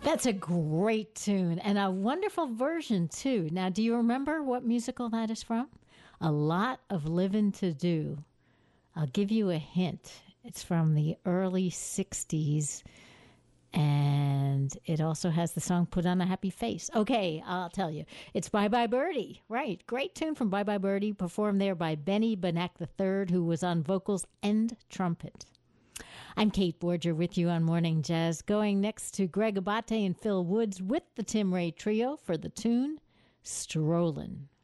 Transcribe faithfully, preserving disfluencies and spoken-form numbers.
That's a great tune and a wonderful version, too. Now, do you remember what musical that is from? A Lot of Living to Do. I'll give you a hint. It's from the early sixties, and it also has the song Put on a Happy Face. Okay, I'll tell you. It's Bye Bye Birdie. Right. Great tune from Bye Bye Birdie, performed there by Benny Benack the third, who was on vocals and trumpet. I'm Kate Borger with you on Morning Jazz, going next to Greg Abate and Phil Woods with the Tim Ray Trio for the tune Strollin'.